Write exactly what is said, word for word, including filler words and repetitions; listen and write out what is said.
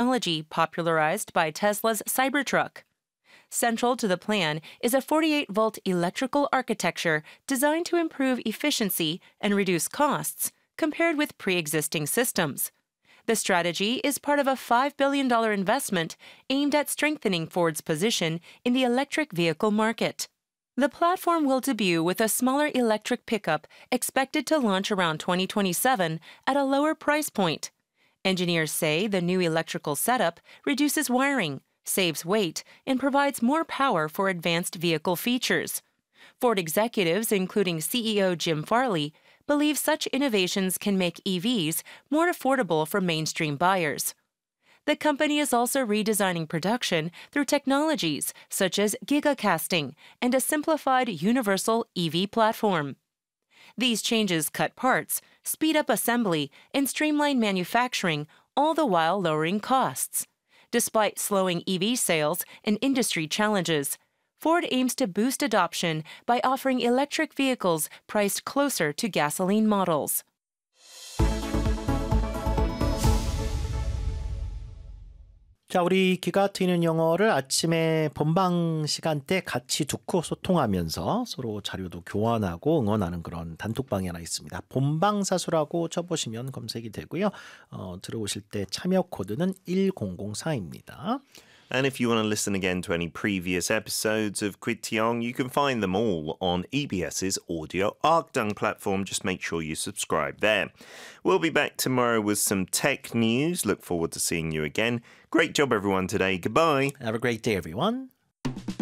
technology popularized by Tesla's Cybertruck. Central to the plan is a forty-eight volt electrical architecture designed to improve efficiency and reduce costs compared with pre-existing systems. The strategy is part of a five billion dollars investment aimed at strengthening Ford's position in the electric vehicle market. The platform will debut with a smaller electric pickup expected to launch around twenty twenty-seven at a lower price point. Engineers say the new electrical setup reduces wiring, saves weight, and provides more power for advanced vehicle features. Ford executives, including C E O Jim Farley, believe such innovations can make E Vs more affordable for mainstream buyers. The company is also redesigning production through technologies such as gigacasting and a simplified universal E V platform. These changes cut parts, speed up assembly, and streamline manufacturing, all the while lowering costs. Despite slowing E V sales and industry challenges, Ford aims to boost adoption by offering electric vehicles priced closer to gasoline models. 자, 우리 귀가 트이는 영어를 아침에 본방 시간대 같이 듣고 소통하면서 서로 자료도 교환하고 응원하는 그런 단톡방이 하나 있습니다. 본방사수라고 쳐보시면 검색이 되고요. 어, 들어오실 때 참여 코드는 일공공사입니다. And if you want to listen again to any previous episodes of Kwitiong, you can find them all on EBS's Audio Arkdung platform. Just make sure you subscribe there. We'll be back tomorrow with some tech news. Look forward to seeing you again. Great job, everyone, today. Goodbye. Have a great day, everyone.